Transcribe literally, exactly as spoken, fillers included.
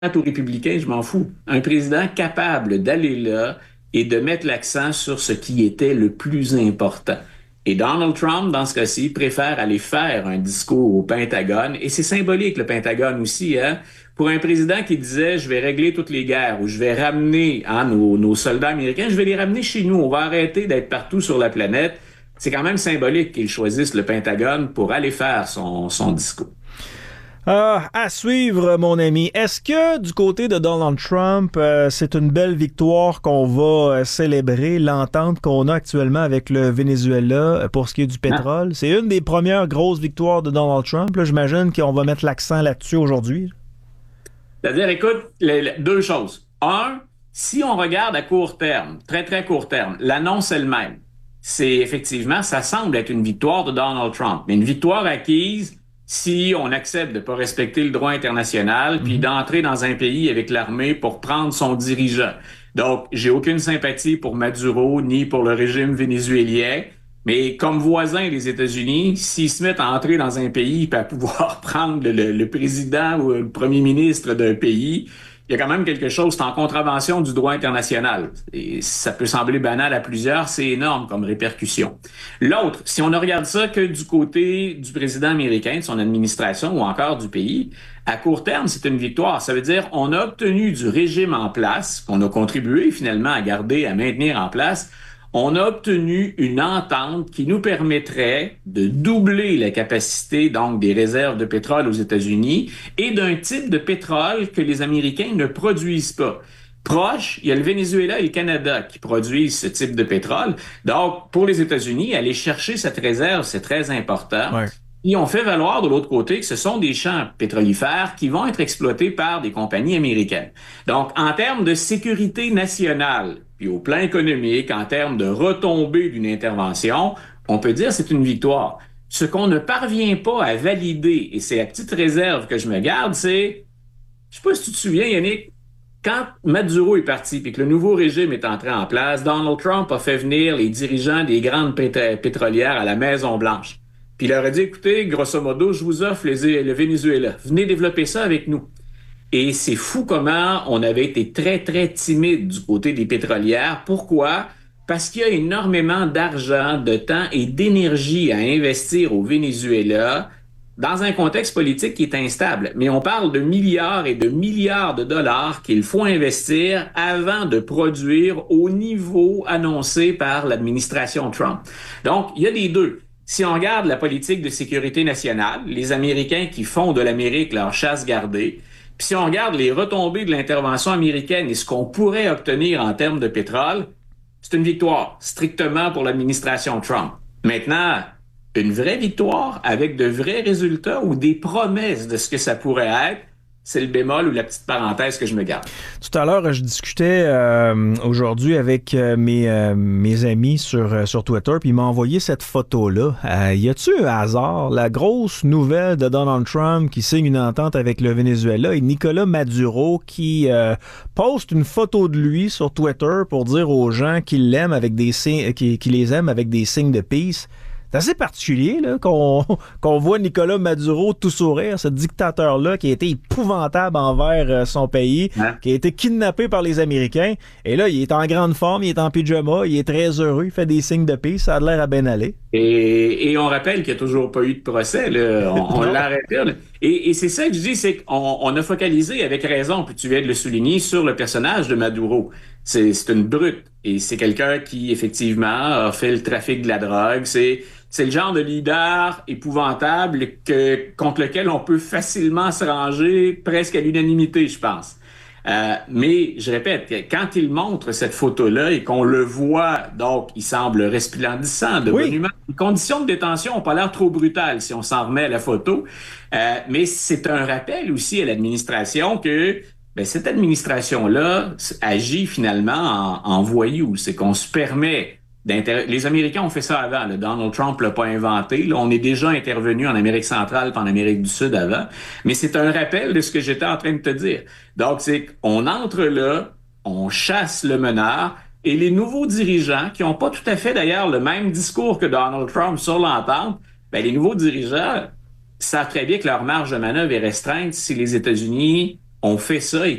aux républicains, je m'en fous. Un président capable d'aller là et de mettre l'accent sur ce qui était le plus important. Et Donald Trump, dans ce cas-ci, préfère aller faire un discours au Pentagone. Et c'est symbolique, le Pentagone aussi, hein? Pour un président qui disait, je vais régler toutes les guerres ou je vais ramener hein, nos, nos soldats américains, je vais les ramener chez nous. On va arrêter d'être partout sur la planète. C'est quand même symbolique qu'il choisisse le Pentagone pour aller faire son, son discours. Ah, à suivre, mon ami. Est-ce que du côté de Donald Trump, euh, c'est une belle victoire qu'on va euh, célébrer, l'entente qu'on a actuellement avec le Venezuela euh, pour ce qui est du Hein? pétrole? C'est une des premières grosses victoires de Donald Trump. Là, j'imagine qu'on va mettre l'accent là-dessus aujourd'hui. C'est-à-dire, écoute, les- les- deux choses. Un, si on regarde à court terme, très très court terme, l'annonce elle-même, c'est effectivement, ça semble être une victoire de Donald Trump, mais une victoire acquise si on accepte de ne pas respecter le droit international, puis Mhm. d'entrer dans un pays avec l'armée pour prendre son dirigeant. Donc, j'ai aucune sympathie pour Maduro ni pour le régime vénézuélien. Mais comme voisin des États-Unis, s'ils se mettent à entrer dans un pays et à pouvoir prendre le, le- le président ou le premier ministre d'un pays, il y a quand même quelque chose, c'est en contravention du droit international. Et ça peut sembler banal à plusieurs, c'est énorme comme répercussion. L'autre, si on ne regarde ça que du côté du président américain, de son administration ou encore du pays, à court terme, c'est une victoire. Ça veut dire on a obtenu du régime en place, qu'on a contribué finalement à garder, à maintenir en place, on a obtenu une entente qui nous permettrait de doubler la capacité donc des réserves de pétrole aux États-Unis et d'un type de pétrole que les Américains ne produisent pas. Proche, il y a le Venezuela et le Canada qui produisent ce type de pétrole. Donc, pour les États-Unis, aller chercher cette réserve, c'est très important. Ouais. Et on fait valoir de l'autre côté que ce sont des champs pétrolifères qui vont être exploités par des compagnies américaines. Donc, en termes de sécurité nationale, puis au plan économique, en termes de retombée d'une intervention, on peut dire que c'est une victoire. Ce qu'on ne parvient pas à valider, et c'est la petite réserve que je me garde, c'est, je sais pas si tu te souviens, Yannick, quand Maduro est parti et que le nouveau régime est entré en place, Donald Trump a fait venir les dirigeants des grandes pétro- pétrolières à la Maison-Blanche. Puis il leur a dit, écoutez, grosso modo, je vous offre les- le Venezuela. Venez développer ça avec nous. Et c'est fou comment on avait été très, très timide du côté des pétrolières. Pourquoi? Parce qu'il y a énormément d'argent, de temps et d'énergie à investir au Venezuela dans un contexte politique qui est instable. Mais on parle de milliards et de milliards de dollars qu'il faut investir avant de produire au niveau annoncé par l'administration Trump. Donc, il y a des deux. Si on regarde la politique de sécurité nationale, les Américains qui font de l'Amérique leur chasse gardée, puis si on regarde les retombées de l'intervention américaine et ce qu'on pourrait obtenir en termes de pétrole, c'est une victoire strictement pour l'administration Trump. Maintenant, une vraie victoire avec de vrais résultats ou des promesses de ce que ça pourrait être, c'est le bémol ou la petite parenthèse que je me garde. Tout à l'heure, je discutais euh, aujourd'hui avec euh, mes, euh, mes amis sur, euh, sur Twitter, puis ils m'ont envoyé cette photo-là. Euh, y a-tu un hasard? La grosse nouvelle de Donald Trump qui signe une entente avec le Venezuela et Nicolas Maduro qui euh, poste une photo de lui sur Twitter pour dire aux gens qu'il l'aime avec des signes, qu'il, qu'il les aime avec des signes de peace. C'est assez particulier là, qu'on, qu'on voit Nicolas Maduro tout sourire, ce dictateur-là qui a été épouvantable envers euh, son pays, Hein? qui a été kidnappé par les Américains. Et là, il est en grande forme, il est en pyjama, il est très heureux, il fait des signes de paix, ça a l'air à bien aller. Et, et on rappelle qu'il n'y a toujours pas eu de procès. Là. On, on Non. l'a arrêté. Là. Et, et c'est ça que je dis, c'est qu'on on a focalisé avec raison, puis tu viens de le souligner, sur le personnage de Maduro. C'est, c'est une brute. Et c'est quelqu'un qui, effectivement, a fait le trafic de la drogue. C'est, c'est le genre de leader épouvantable que, contre lequel on peut facilement se ranger presque à l'unanimité, je pense. Euh, mais je répète, quand il montre cette photo-là et qu'on le voit, donc il semble resplendissant, de bonne Oui, humeur. Les conditions de détention n'ont pas l'air trop brutales si on s'en remet à la photo. Euh, mais c'est un rappel aussi à l'administration que ben, cette administration-là agit finalement en, en voyou. C'est qu'on se permet d'inter... Les Américains ont fait ça avant. Là. Donald Trump l'a pas inventé. Là, on est déjà intervenu en Amérique centrale et en Amérique du Sud avant. Mais c'est un rappel de ce que j'étais en train de te dire. Donc, c'est qu'on entre là, on chasse le meneur, et les nouveaux dirigeants, qui n'ont pas tout à fait d'ailleurs le même discours que Donald Trump sur l'entente, ben, les nouveaux dirigeants savent très bien que leur marge de manœuvre est restreinte si les États-Unis on fait ça